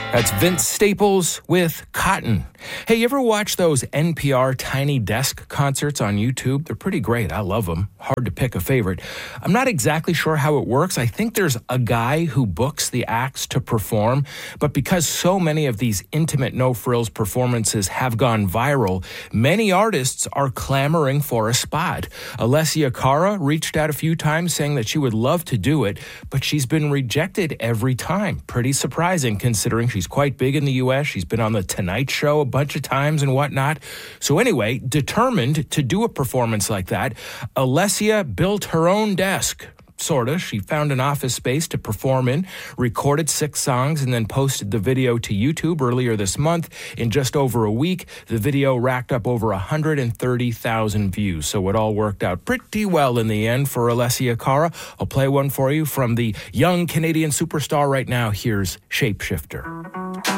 That's Vince Staples with Cotton. Hey, you ever watch those NPR Tiny Desk concerts on YouTube? They're pretty great. I love them. Hard to pick a favorite. I'm not exactly sure how it works. I think there's a guy who books the acts to perform, but because so many of these intimate no-frills performances have gone viral, many artists are clamoring for a spot. Alessia Cara reached out a few times saying that she would love to do it, but she's been rejected every time. Pretty surprising considering she's quite big in the U.S. She's been on The Tonight Show a bunch of times and whatnot. So anyway, determined to do a performance like that, Alessia built her own desk. Sorta. She found an office space to perform in, recorded 6 songs, and then posted the video to YouTube earlier this month. In just over a week, the video racked up over 130,000 views. So it all worked out pretty well in the end for Alessia Cara. I'll play one for you from the young Canadian superstar right now. Here's Shapeshifter.